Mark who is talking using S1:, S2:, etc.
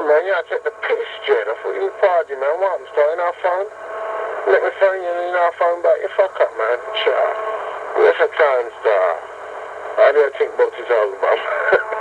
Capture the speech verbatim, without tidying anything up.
S1: man, you gotta take the piss, Jed. I thought you was party, man. What happened, starting our phone? Let me phone you and our phone back. You fuck up, man. Ciao. That's a time star. I don't think about this album.